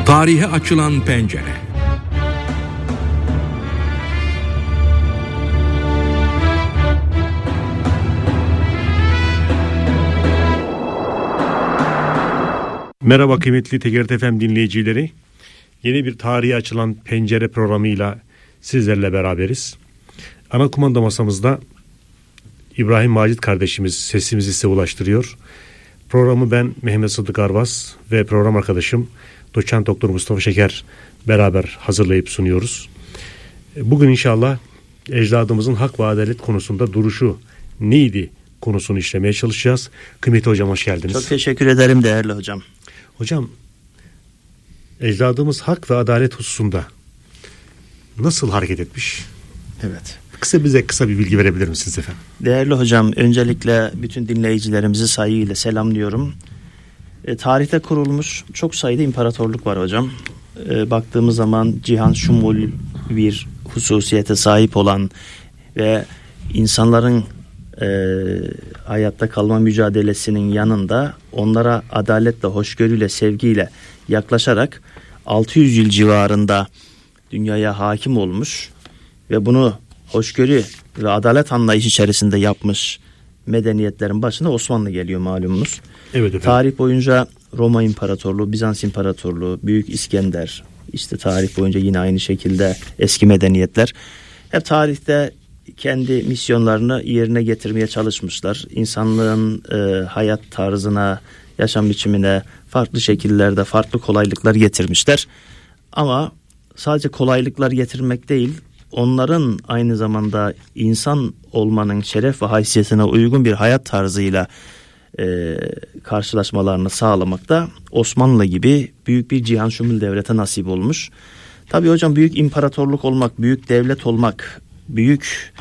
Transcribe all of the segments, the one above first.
Tarihe açılan pencere. Merhaba kıymetli TGRT FM dinleyicileri. Yeni bir tarihe açılan pencere programıyla sizlerle beraberiz. Ana kumanda masamızda İbrahim Macit kardeşimiz sesimizi size ulaştırıyor. Programı ben Mehmet Sıddık Arvas ve program arkadaşım Doçent Doktor Mustafa Şeker beraber hazırlayıp sunuyoruz. Bugün inşallah ecdadımızın hak ve adalet konusunda duruşu neydi konusunu işlemeye çalışacağız. Kıymetli hocam, hoş geldiniz. Çok teşekkür ederim değerli hocam. Hocam, ecdadımız hak ve adalet hususunda nasıl hareket etmiş? Evet. Bize kısa bir bilgi verebilir misiniz efendim? Değerli hocam, öncelikle bütün dinleyicilerimizi saygıyla selamlıyorum. Tarihte kurulmuş çok sayıda imparatorluk var hocam. Baktığımız zaman cihan şumul bir hususiyete sahip olan ve insanların hayatta kalma mücadelesinin yanında onlara adaletle, hoşgörüyle, sevgiyle yaklaşarak 600 yıl civarında dünyaya hakim olmuş ve bunu hoşgörü ve adalet anlayışı içerisinde yapmış medeniyetlerin başında Osmanlı geliyor malumunuz. Evet efendim. Tarih boyunca Roma İmparatorluğu, Bizans İmparatorluğu, Büyük İskender, işte tarih boyunca yine aynı şekilde eski medeniyetler hep tarihte kendi misyonlarını yerine getirmeye çalışmışlar. İnsanlığın hayat tarzına, yaşam biçimine farklı şekillerde farklı kolaylıklar getirmişler. Ama sadece kolaylıklar getirmek değil, onların aynı zamanda insan olmanın şeref ve haysiyetine uygun bir hayat tarzıyla karşılaşmalarını sağlamakta Osmanlı gibi büyük bir cihan şumul devlete nasip olmuş. Tabii hocam, büyük imparatorluk olmak, büyük devlet olmak, büyük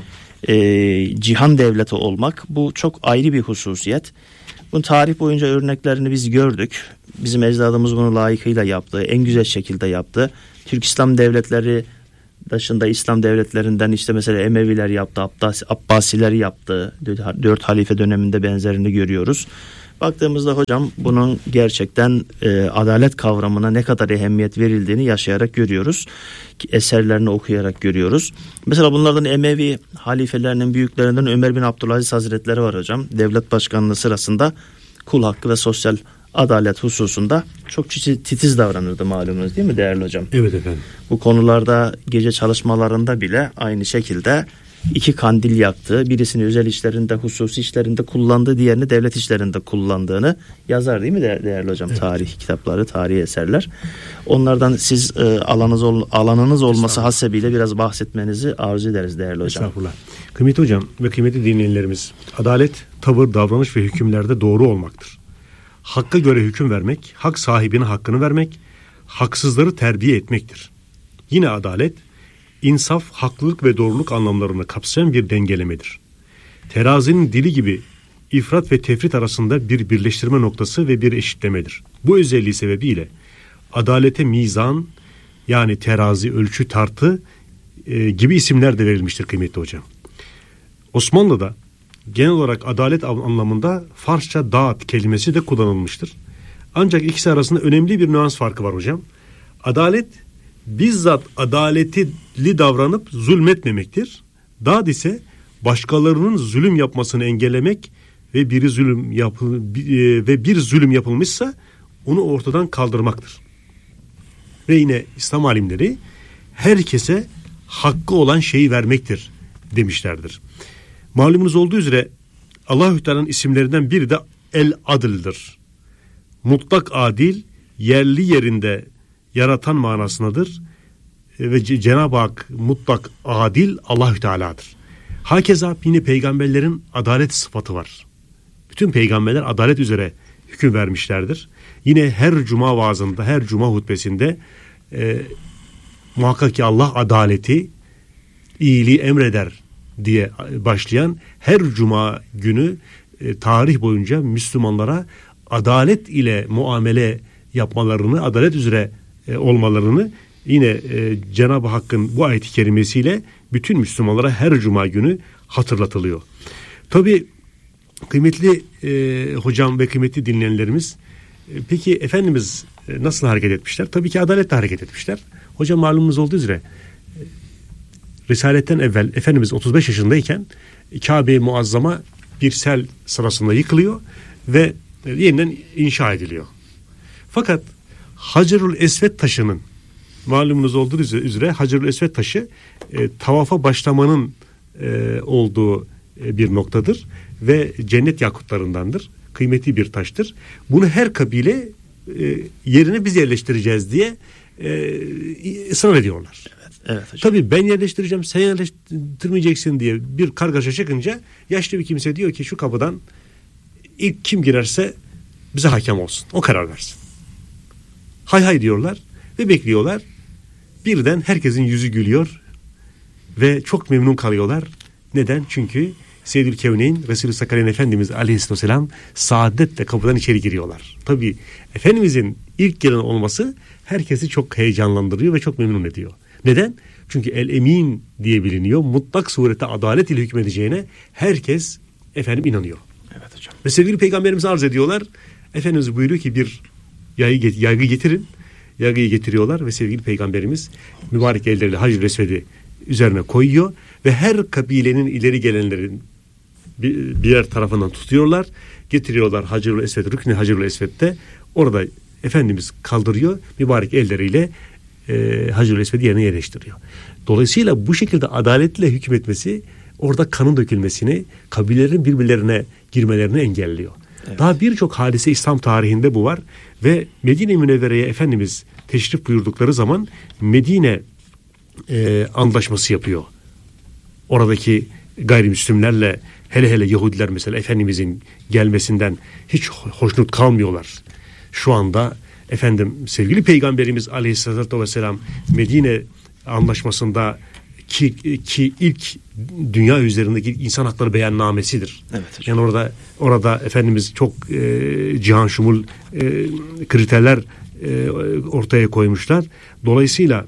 cihan devleti olmak, bu çok ayrı bir hususiyet. Bunun tarih boyunca örneklerini biz gördük. Bizim ecdadımız bunu layıkıyla yaptı, en güzel şekilde yaptı. Türk İslam devletleri dışında İslam devletlerinden işte mesela Emeviler yaptı, Abbasiler yaptı. 4 halife döneminde benzerini görüyoruz. Baktığımızda hocam bunun gerçekten adalet kavramına ne kadar ehemmiyet verildiğini yaşayarak görüyoruz. Eserlerini okuyarak görüyoruz. Mesela bunlardan Emevi halifelerinin büyüklerinden Ömer bin Abdülaziz Hazretleri var hocam. Devlet başkanlığı sırasında kul hakkı ve sosyal adalet hususunda çok titiz davranırdı malumunuz, değil mi değerli hocam? Evet efendim. Bu konularda gece çalışmalarında bile aynı şekilde 2 kandil yaktığı, birisini özel işlerinde, hususi işlerinde kullandığı, diğerini devlet işlerinde kullandığını yazar, değil mi değerli hocam? Evet. Tarih kitapları, tarihi eserler. Onlardan siz alanınız olması hasebiyle biraz bahsetmenizi arzu ederiz değerli hocam. Estağfurullah. Kıymetli hocam ve kıymetli dinleyenlerimiz, adalet tavır, davranış ve hükümlerde doğru olmaktır. Hakka göre hüküm vermek, hak sahibine hakkını vermek, haksızları terbiye etmektir. Yine adalet, insaf, haklılık ve doğruluk anlamlarını kapsayan bir dengelemedir. Terazinin dili gibi ifrat ve tefrit arasında bir birleştirme noktası ve bir eşitlemedir. Bu özelliği sebebiyle adalete mizan, yani terazi, ölçü, tartı gibi isimler de verilmiştir kıymetli hocam. Osmanlı'da genel olarak adalet anlamında Farsça dağıt kelimesi de kullanılmıştır. Ancak ikisi arasında önemli bir nüans farkı var hocam. Adalet bizzat adaletli davranıp zulmetmemektir. Dağıt ise başkalarının zulüm yapmasını engellemek ve bir zulüm yapılmışsa onu ortadan kaldırmaktır. Ve yine İslam alimleri herkese hakkı olan şeyi vermektir demişlerdir. Malumunuz olduğu üzere Allah-u Teala'nın isimlerinden biri de El-Adil'dir. Mutlak adil, yerli yerinde yaratan manasındadır. Ve Cenab-ı Hak mutlak adil Allah-u Teala'dır. Hakeza yine peygamberlerin adalet sıfatı var. Bütün peygamberler adalet üzere hüküm vermişlerdir. Yine her cuma vaazında, her cuma hutbesinde muhakkak ki Allah adaleti, iyiliği emreder diye başlayan her cuma günü tarih boyunca Müslümanlara adalet ile muamele yapmalarını, adalet üzere olmalarını yine Cenab-ı Hakk'ın bu ayet-i kerimesiyle bütün Müslümanlara her cuma günü hatırlatılıyor. Tabii kıymetli hocam ve kıymetli dinleyenlerimiz, peki Efendimiz nasıl hareket etmişler? Tabii ki adaletle hareket etmişler. Hocam malumunuz olduğu üzere Risaletten evvel Efendimiz 35 yaşındayken Kabe-i Muazzama bir sel sırasında yıkılıyor ve yeniden inşa ediliyor. Fakat Hacerül Esved taşının, malumunuz olduğu üzere Hacerül Esved taşı tavafa başlamanın olduğu bir noktadır ve cennet yakutlarındandır. Kıymetli bir taştır. Bunu her kabile yerine biz yerleştireceğiz diye ısrar ediyorlar. Evet hocam. Tabii ben yerleştireceğim, sen yerleştirmeyeceksin diye bir kargaşa çıkınca yaşlı bir kimse diyor ki şu kapıdan ilk kim girerse bize hakem olsun. O karar versin. Hay hay diyorlar ve bekliyorlar. Birden herkesin yüzü gülüyor ve çok memnun kalıyorlar. Neden? Çünkü Seyyidül Kevneyn Resulü Sakaleyn Efendimiz Aleyhisselam saadetle kapıdan içeri giriyorlar. Tabii Efendimizin ilk gelen olması herkesi çok heyecanlandırıyor ve çok memnun ediyor. Neden? Çünkü El-Emin diye biliniyor. Mutlak surette adalet ile hükmedeceğine herkes inanıyor. Evet hocam. Ve sevgili peygamberimize arz ediyorlar. Efendimiz buyuruyor ki bir yaygı getirin. Yaygıyı getiriyorlar ve sevgili peygamberimiz mübarek elleriyle Hacer-i Esved'i üzerine koyuyor ve her kabilenin ileri gelenlerin birer tarafından tutuyorlar. Getiriyorlar Hacer-i Esved, Rükn-i Hacer-i Esved'de. Orada Efendimiz kaldırıyor. Mübarek elleriyle Hacer-i Esved'i yerine yerleştiriyor. Dolayısıyla bu şekilde adaletle hükmetmesi orada kanın dökülmesini, kabilelerin birbirlerine girmelerini engelliyor. Evet. Daha birçok hadise İslam tarihinde bu var ve Medine-i Münevvere'ye Efendimiz teşrif buyurdukları zaman Medine antlaşması yapıyor. Oradaki gayrimüslimlerle, hele Yahudiler mesela Efendimizin gelmesinden hiç hoşnut kalmıyorlar. Şu anda sevgili Peygamberimiz Aleyhisselatü Vesselam Medine Anlaşması'nda ki ilk dünya üzerindeki insan hakları beyannamesidir. Evet, yani orada Efendimiz çok cihan şumul kriterler ortaya koymuşlar. Dolayısıyla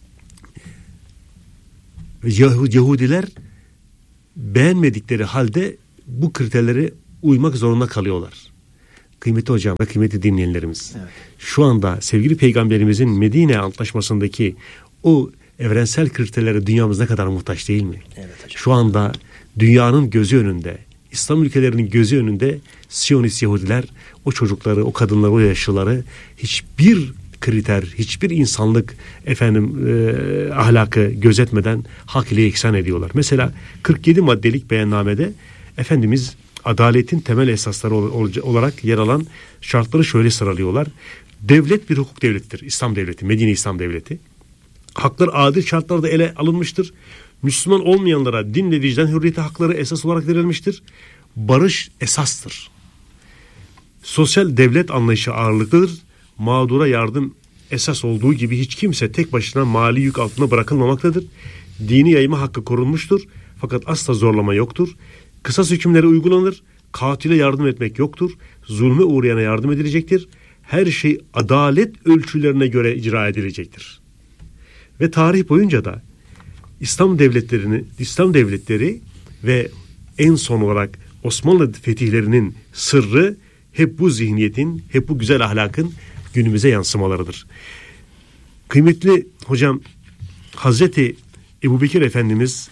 Yahudiler beğenmedikleri halde bu kriterlere uymak zorunda kalıyorlar. Kıymetli hocam ve kıymetli dinleyenlerimiz. Evet. Şu anda sevgili Peygamberimizin Medine Antlaşması'ndaki o evrensel kriterlere dünyamız ne kadar muhtaç değil mi? Evet hocam. Şu anda dünyanın gözü önünde, İslam ülkelerinin gözü önünde Siyonist Yahudiler o çocukları, o kadınları, o yaşlıları hiçbir kriter, hiçbir insanlık ahlakı gözetmeden hak ile ihsan ediyorlar. Mesela 47 maddelik beyannamede Efendimiz adaletin temel esasları olarak yer alan şartları şöyle sıralıyorlar. Devlet bir hukuk devletidir. İslam devleti, Medine İslam devleti. Haklar adil şartlarda ele alınmıştır. Müslüman olmayanlara din ve vicdan hürriyeti hakları esas olarak verilmiştir. Barış esastır. Sosyal devlet anlayışı ağırlıklıdır. Mağdura yardım esas olduğu gibi hiç kimse tek başına mali yük altında bırakılmamaktadır. Dini yayma hakkı korunmuştur. Fakat asla zorlama yoktur. Kısas hükümleri uygulanır. Katile yardım etmek yoktur. Zulme uğrayana yardım edilecektir. Her şey adalet ölçülerine göre icra edilecektir. Ve tarih boyunca da İslam devletleri ve en son olarak Osmanlı fetihlerinin sırrı hep bu zihniyetin, hep bu güzel ahlakın günümüze yansımalarıdır. Kıymetli hocam, Hazreti Ebubekir Efendimiz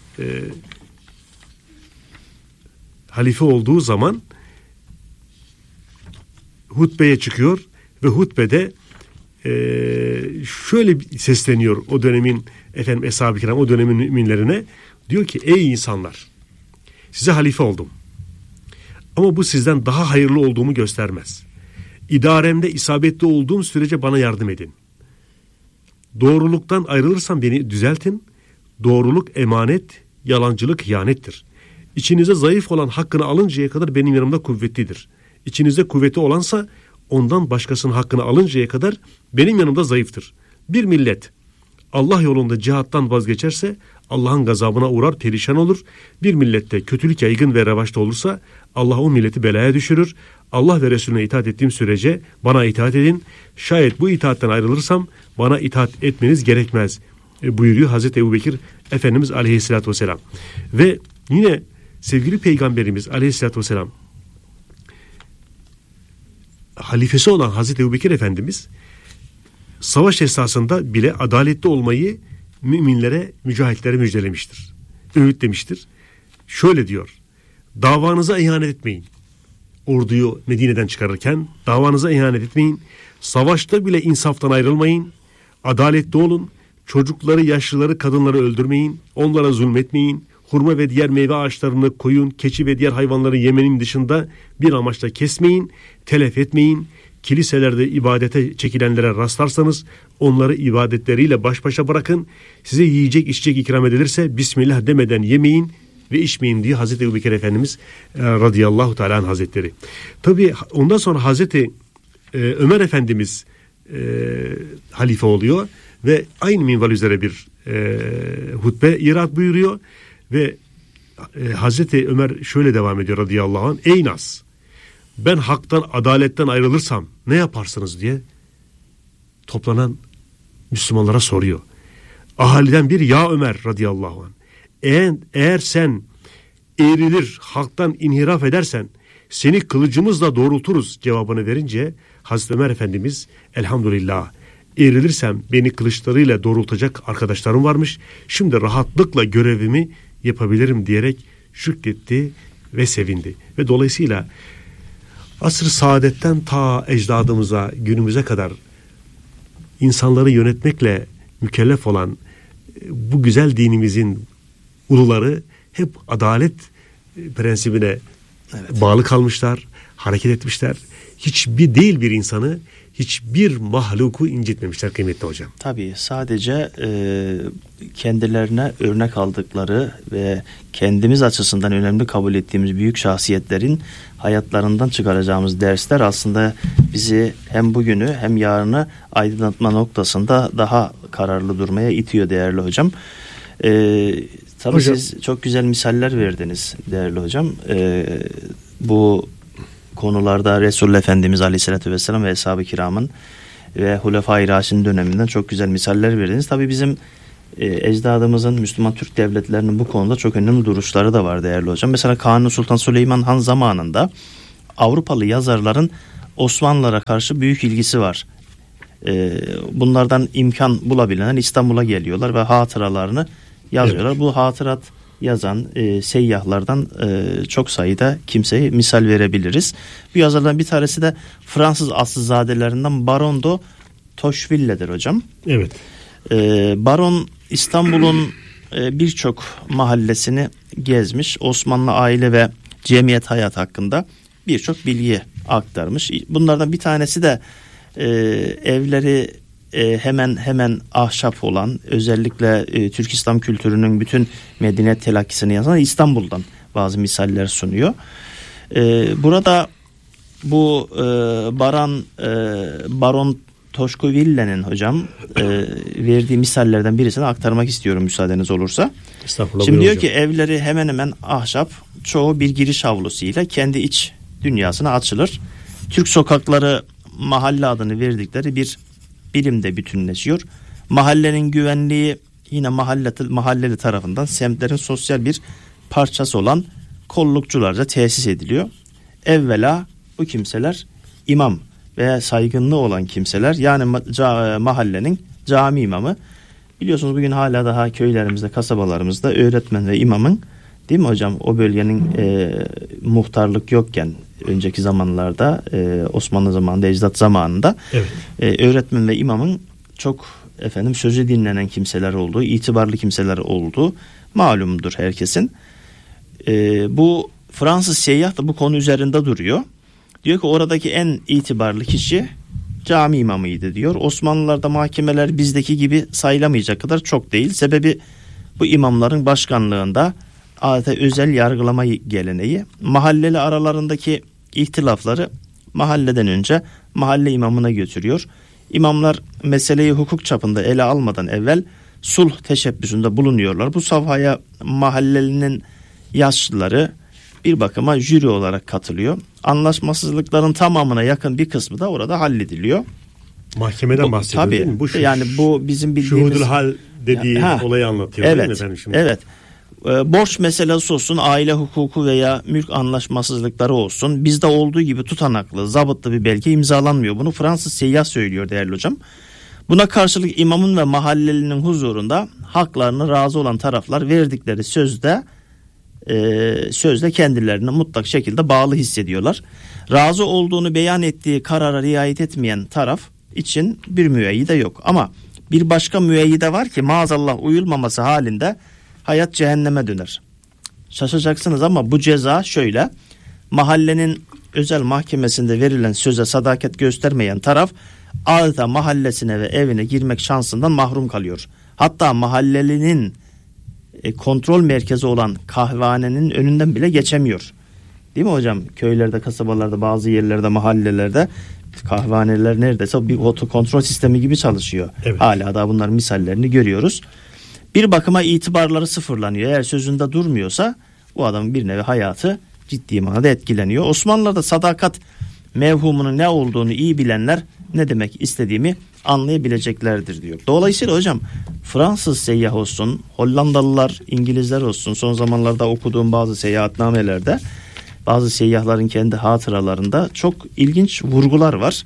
halife olduğu zaman hutbeye çıkıyor ve hutbede şöyle sesleniyor o dönemin eshab-ı kiram, o dönemin müminlerine. Diyor ki ey insanlar, size halife oldum. Ama bu sizden daha hayırlı olduğumu göstermez. İdaremde isabetli olduğum sürece bana yardım edin. Doğruluktan ayrılırsam beni düzeltin. Doğruluk emanet, yalancılık hıyanettir. İçinize zayıf olan hakkını alıncaya kadar benim yanımda kuvvetlidir. İçinizde kuvveti olansa ondan başkasının hakkını alıncaya kadar benim yanımda zayıftır. Bir millet Allah yolunda cihattan vazgeçerse Allah'ın gazabına uğrar, perişan olur. Bir millette kötülük yaygın ve revaçta olursa Allah o milleti belaya düşürür. Allah ve Resulüne itaat ettiğim sürece bana itaat edin. Şayet bu itaatten ayrılırsam bana itaat etmeniz gerekmez buyuruyor Hazreti Ebubekir Efendimiz Aleyhisselatü Vesselam. Ve yine sevgili Peygamberimiz Aleyhisselatü Vesselam halifesi olan Hazreti Ebubekir Efendimiz savaş esnasında bile adaletli olmayı müminlere, mücahitlere müjdelemiştir. Öğüt demiştir. Şöyle diyor: davanıza ihanet etmeyin. Orduyu Medine'den çıkarırken davanıza ihanet etmeyin. Savaşta bile insaftan ayrılmayın. Adaletli olun. Çocukları, yaşlıları, kadınları öldürmeyin. Onlara zulmetmeyin. Hurma ve diğer meyve ağaçlarını, koyun, keçi ve diğer hayvanları yemenin dışında bir amaçla kesmeyin. Telef etmeyin. Kiliselerde ibadete çekilenlere rastlarsanız onları ibadetleriyle baş başa bırakın. Size yiyecek içecek ikram edilirse Bismillah demeden yemeyin ve içmeyin diye Hazreti Ebubekir Efendimiz radıyallahu teala anh hazretleri. Tabii ondan sonra Hazreti Ömer Efendimiz halife oluyor ve aynı minval üzere bir hutbe irat buyuruyor ve Hazreti Ömer şöyle devam ediyor radıyallahu anh: ey nas, ben haktan, adaletten ayrılırsam ne yaparsınız diye toplanan Müslümanlara soruyor. Ahaliden bir, ya Ömer radıyallahu anh, eğer sen eğrilir, haktan inhiraf edersen seni kılıcımızla doğrulturuz cevabını verince Hazreti Ömer Efendimiz, elhamdülillah, eğrilirsem beni kılıçlarıyla doğrultacak arkadaşlarım varmış, şimdi rahatlıkla görevimi yapabilirim diyerek şükretti ve sevindi. Ve dolayısıyla asr-ı saadetten ta ecdadımıza, günümüze kadar insanları yönetmekle mükellef olan bu güzel dinimizin uluları hep adalet prensibine bağlı kalmışlar, hareket etmişler. Hiçbir değil bir insanı, hiçbir mahluku incitmemişler kıymetli hocam. Tabii sadece kendilerine örnek aldıkları ve kendimiz açısından önemli kabul ettiğimiz büyük şahsiyetlerin hayatlarından çıkaracağımız dersler aslında bizi hem bugünü hem yarını aydınlatma noktasında daha kararlı durmaya itiyor değerli hocam. Tabii hocam, siz çok güzel misaller verdiniz değerli hocam. Bu konularda Resulullah Efendimiz Aleyhisselatü Vesselam ve Eshab-ı Kiram'ın ve Hulefai Raşidin döneminden çok güzel misaller verdiniz. Tabii bizim ecdadımızın, Müslüman Türk devletlerinin bu konuda çok önemli duruşları da var değerli hocam. Mesela Kanuni Sultan Süleyman Han zamanında Avrupalı yazarların Osmanlılara karşı büyük ilgisi var. Bunlardan imkan bulabilenler İstanbul'a geliyorlar ve hatıralarını yazıyorlar. Evet. Bu hatırat yazan seyyahlardan çok sayıda kimseye misal verebiliriz. Bu yazarlardan bir tanesi de Fransız aslzadelerinden Baron de Tocqueville'dir hocam. Evet. Baron İstanbul'un birçok mahallesini gezmiş. Osmanlı aile ve cemiyet hayatı hakkında birçok bilgi aktarmış. Bunlardan bir tanesi de evleri hemen ahşap olan, özellikle Türk İslam kültürünün bütün medeniyet telakkisini yazan İstanbul'dan bazı misaller sunuyor. Burada bu Baron Tocqueville'nin hocam verdiği misallerden birisini aktarmak istiyorum müsaadeniz olursa. Şimdi diyor ki evleri hemen hemen ahşap, çoğu bir giriş avlusuyla kendi iç dünyasına açılır. Türk sokakları mahalle adını verdikleri bir birimde bütünleşiyor. Mahallenin güvenliği yine mahalleli tarafından semtlerin sosyal bir parçası olan kollukçularca tesis ediliyor. Evvela bu kimseler imam veya saygınlığı olan kimseler, yani mahallenin cami imamı. Biliyorsunuz bugün hala daha köylerimizde, kasabalarımızda öğretmen ve imamın, değil mi hocam, o bölgenin muhtarlık yokken önceki zamanlarda Osmanlı zamanında, ecdat zamanında evet, öğretmen ve imamın çok sözü dinlenen kimseler olduğu, itibarlı kimseler olduğu malumdur herkesin. Bu Fransız seyyah da bu konu üzerinde duruyor. Diyor ki oradaki en itibarlı kişi cami imamıydı diyor. Osmanlılarda mahkemeler bizdeki gibi sayılamayacak kadar çok değil. Sebebi bu imamların başkanlığında adeta özel yargılama geleneği, mahalleli aralarındaki ihtilafları mahalleden önce mahalle imamına götürüyor. İmamlar meseleyi hukuk çapında ele almadan evvel sulh teşebbüsünde bulunuyorlar. Bu safhaya mahallelinin yaşlıları bir bakıma jüri olarak katılıyor. Anlaşmazlıkların tamamına yakın bir kısmı da orada hallediliyor. Mahkemeden bahsediyor tabii, değil mi? Yani bu bizim bildiğimiz şuhudul hal dediği olayı anlatıyor. Evet, değil mi efendim şimdi? Evet. Borç meselesi olsun, aile hukuku veya mülk anlaşmazlıkları olsun, bizde olduğu gibi tutanaklı, zabıtlı bir belge imzalanmıyor. Bunu Fransız seyyah söylüyor değerli hocam. Buna karşılık imamın ve mahallelinin huzurunda haklarına razı olan taraflar verdikleri sözde kendilerini mutlak şekilde bağlı hissediyorlar. Razı olduğunu beyan ettiği karara riayet etmeyen taraf için bir müeyyide yok. Ama bir başka müeyyide var ki maazallah uyulmaması halinde hayat cehenneme döner. Şaşacaksınız ama bu ceza şöyle: mahallenin özel mahkemesinde verilen söze sadakat göstermeyen taraf adeta mahallesine ve evine girmek şansından mahrum kalıyor. Hatta mahallelinin kontrol merkezi olan kahvehanenin önünden bile geçemiyor. Değil mi hocam? Köylerde, kasabalarda, bazı yerlerde, mahallelerde kahvehaneler neredeyse bir otokontrol sistemi gibi çalışıyor. Evet. Hala da bunların misallerini görüyoruz. Bir bakıma itibarları sıfırlanıyor. Eğer sözünde durmuyorsa bu adamın bir nevi hayatı ciddi manada etkileniyor. Osmanlı'da sadakat mevhumunun ne olduğunu iyi bilenler ne demek istediğimi anlayabileceklerdir diyor. Dolayısıyla hocam Fransız seyyah olsun, Hollandalılar, İngilizler olsun, son zamanlarda okuduğum bazı seyahatnamelerde, bazı seyyahların kendi hatıralarında çok ilginç vurgular var.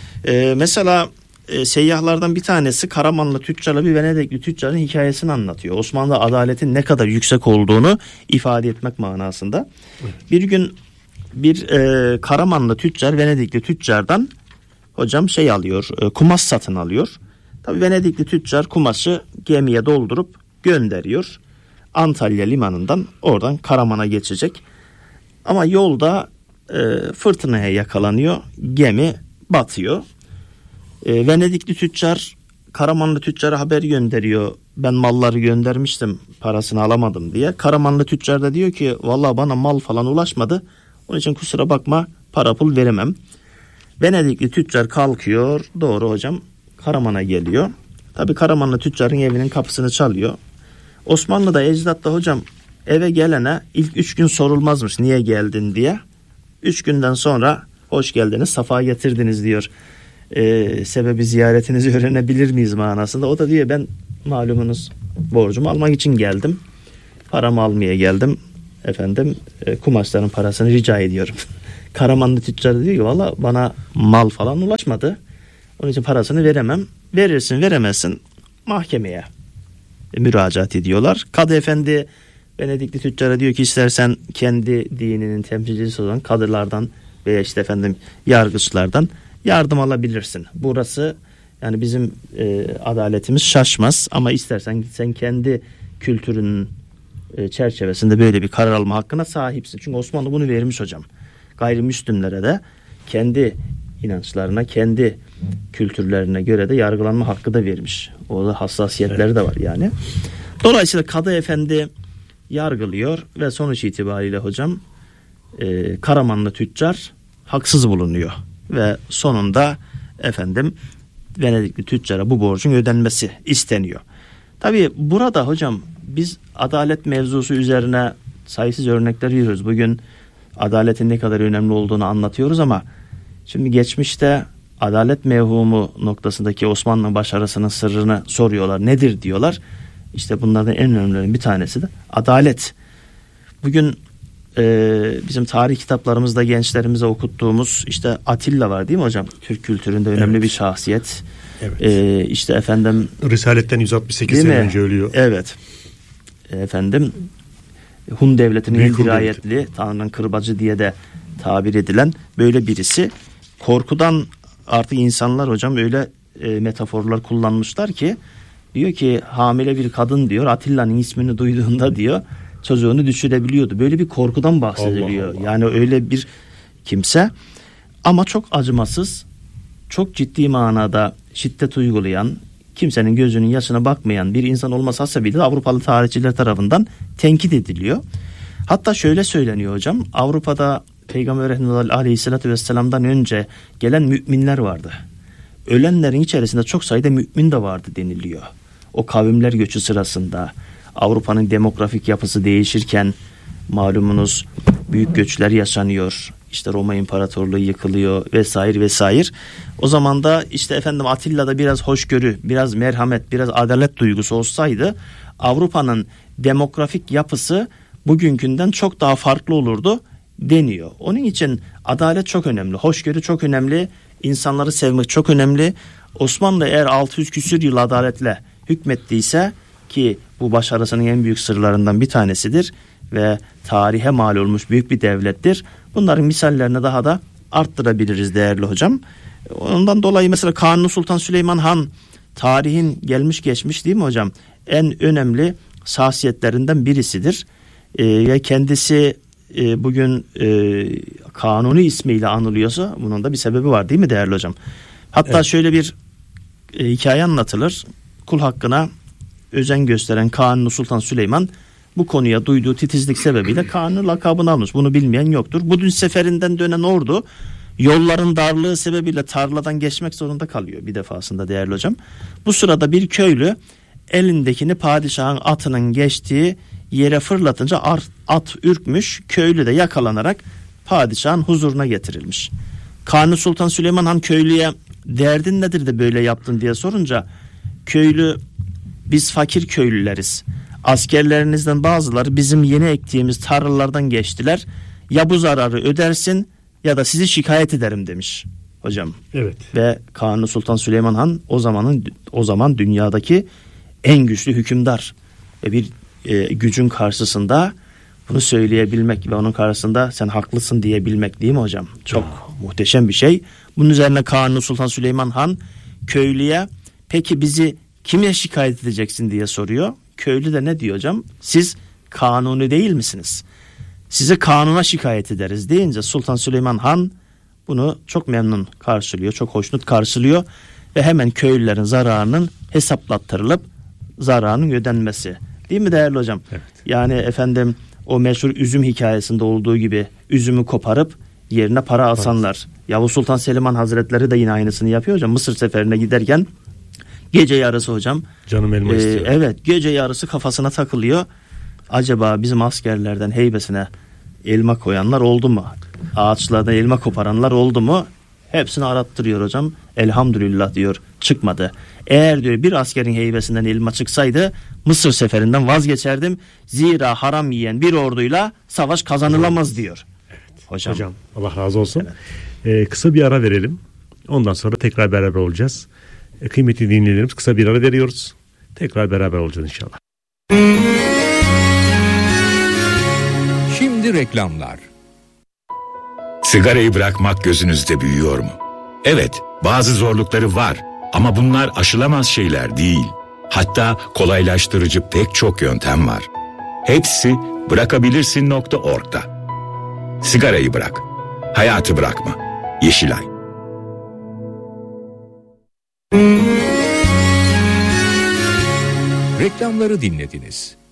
Mesela seyyahlardan bir tanesi Karamanlı tüccarla bir Venedikli tüccarın hikayesini anlatıyor. Osmanlı adaletin ne kadar yüksek olduğunu ifade etmek manasında. Evet. Bir gün bir Karamanlı tüccar Venedikli tüccardan hocam alıyor, kumaş satın alıyor. Tabii Venedikli tüccar kumaşı gemiye doldurup gönderiyor. Antalya limanından oradan Karaman'a geçecek. Ama yolda fırtınaya yakalanıyor. Gemi batıyor. Venedikli tüccar Karamanlı tüccara haber gönderiyor. Ben malları göndermiştim, parasını alamadım diye. Karamanlı tüccar da diyor ki vallahi bana mal falan ulaşmadı. Onun için kusura bakma, para pul veremem. Venedikli tüccar kalkıyor, doğru hocam Karaman'a geliyor. Tabii Karamanlı tüccarın evinin kapısını çalıyor. Osmanlı'da, ecdatta hocam eve gelene ilk 3 gün sorulmazmış niye geldin diye. 3 günden sonra hoş geldiniz, safa getirdiniz diyor. Sebebi ziyaretinizi öğrenebilir miyiz manasında. O da diyor ben malumunuz borcumu almak için geldim. Paramı almaya geldim. Efendim kumaşların parasını rica ediyorum. Karamanlı tüccar diyor ki valla bana mal falan ulaşmadı. Onun için parasını veremem. Verirsin veremezsin mahkemeye müracaat ediyorlar. Kadı efendi Venedikli tüccara diyor ki istersen kendi dininin temsilcisi olan kadılardan veya işte efendim yargıçlardan yardım alabilirsin. Burası yani bizim adaletimiz şaşmaz ama istersen sen kendi kültürünün çerçevesinde böyle bir karar alma hakkına sahipsin. Çünkü Osmanlı bunu vermiş hocam. Gayrimüslimlere de kendi inançlarına, kendi kültürlerine göre de yargılanma hakkı da vermiş. O da hassasiyetleri de var yani. Dolayısıyla Kadı Efendi yargılıyor ve sonuç itibariyle hocam Karamanlı tüccar haksız bulunuyor ve sonunda efendim Venedikli tüccara bu borcun ödenmesi isteniyor. Tabii burada hocam biz adalet mevzusu üzerine sayısız örnekler veriyoruz. Bugün adaletin ne kadar önemli olduğunu anlatıyoruz ama şimdi geçmişte adalet mevhumu noktasındaki Osmanlı başarısının sırrını soruyorlar. Nedir diyorlar. İşte bunlardan en önemlilerinden bir tanesi de adalet. Bugün bizim tarih kitaplarımızda gençlerimize okuttuğumuz işte Atilla var değil mi hocam? Türk kültüründe önemli bir şahsiyet. Evet. İşte efendim Risaletten 168 sene önce ölüyor. Evet. Efendim Hun devletinin en dirayetli, Tanrı'nın kırbacı diye de tabir edilen böyle birisi. Korkudan artık insanlar hocam öyle metaforlar kullanmışlar ki diyor ki hamile bir kadın diyor Atilla'nın ismini duyduğunda diyor çocuğunu düşürebiliyordu. Böyle bir korkudan bahsediliyor. Allah Allah. Yani öyle bir kimse ama çok acımasız, çok ciddi manada şiddet uygulayan, kimsenin gözünün yaşına bakmayan bir insan olması hasebiyle Avrupalı tarihçiler tarafından tenkit ediliyor. Hatta şöyle söyleniyor hocam, Avrupa'da Peygamber Efendimiz Aleyhisselatü Vesselam'dan önce gelen müminler vardı. Ölenlerin içerisinde çok sayıda mümin de vardı deniliyor. O kavimler göçü sırasında Avrupa'nın demografik yapısı değişirken malumunuz büyük göçler yaşanıyor. İşte Roma İmparatorluğu yıkılıyor vesaire vesaire. O zaman da işte efendim Atilla'da biraz hoşgörü, biraz merhamet, biraz adalet duygusu olsaydı Avrupa'nın demografik yapısı bugünkünden çok daha farklı olurdu deniyor. Onun için adalet çok önemli, hoşgörü çok önemli, insanları sevmek çok önemli. Osmanlı eğer 600 küsür yıl adaletle hükmettiyse, ki bu başarısının en büyük sırlarından bir tanesidir ve tarihe mal olmuş büyük bir devlettir. Bunların misallerini daha da arttırabiliriz değerli hocam. Ondan dolayı mesela Kanuni Sultan Süleyman Han tarihin gelmiş geçmiş değil mi hocam? En önemli şahsiyetlerinden birisidir. Ve kendisi bugün Kanuni ismiyle anılıyorsa bunun da bir sebebi var değil mi değerli hocam? Hatta evet, şöyle bir hikaye anlatılır. Kul hakkına özen gösteren Kanuni Sultan Süleyman bu konuya duyduğu titizlik sebebiyle Kanuni lakabını almış. Bunu bilmeyen yoktur. Bu dün seferinden dönen ordu yolların darlığı sebebiyle tarladan geçmek zorunda kalıyor bir defasında değerli hocam. Bu sırada bir köylü elindekini padişahın atının geçtiği yere fırlatınca at ürkmüş, köylü de yakalanarak padişahın huzuruna getirilmiş. Kanuni Sultan Süleyman Han köylüye derdin nedir de böyle yaptın diye sorunca, köylü biz fakir köylüleriz, askerlerinizden bazıları bizim yeni ektiğimiz tarlalardan geçtiler, ya bu zararı ödersin ya da sizi şikayet ederim demiş hocam. Evet. Ve Kanuni Sultan Süleyman Han o zaman dünyadaki en güçlü hükümdar ve bir gücün karşısında bunu söyleyebilmek ve onun karşısında sen haklısın diyebilmek değil mi hocam? Çok muhteşem bir şey. Bunun üzerine Kanuni Sultan Süleyman Han köylüye peki bizi kime şikayet edeceksin diye soruyor. Köylü de ne diyor hocam? Siz kanuni değil misiniz? Sizi kanuna şikayet ederiz deyince Sultan Süleyman Han bunu çok memnun karşılıyor, çok hoşnut karşılıyor ve hemen köylülerin zararının hesaplattırılıp zararının ödenmesi. Değil mi değerli hocam? Evet. Yani efendim o meşhur üzüm hikayesinde olduğu gibi üzümü koparıp yerine para alsanlar. Evet. Yavuz Sultan Selim Han Hazretleri de yine aynısını yapıyor hocam. Mısır seferine giderken gece yarısı hocam. Canım elma istiyor. Evet, gece yarısı kafasına takılıyor. Acaba bizim askerlerden heybesine elma koyanlar oldu mu? Ağaçlardan elma koparanlar oldu mu? Hepsini arattırıyor hocam. Elhamdülillah diyor, çıkmadı. Eğer diyor bir askerin heybesinden elma çıksaydı Mısır seferinden vazgeçerdim. Zira haram yiyen bir orduyla savaş kazanılamaz diyor. Evet. Hocam Allah razı olsun. Evet. Kısa bir ara verelim. Ondan sonra tekrar beraber olacağız. Kıymetli dinleyicilerimiz, kısa bir ara veriyoruz. Tekrar beraber olacağız inşallah. Şimdi reklamlar. Sigarayı bırakmak gözünüzde büyüyor mu? Evet, bazı zorlukları var ama bunlar aşılamaz şeyler değil. Hatta kolaylaştırıcı pek çok yöntem var. Hepsi bırakabilirsin.org'da. Sigarayı bırak, hayatı bırakma. Yeşilay. Reklamları dinlediniz.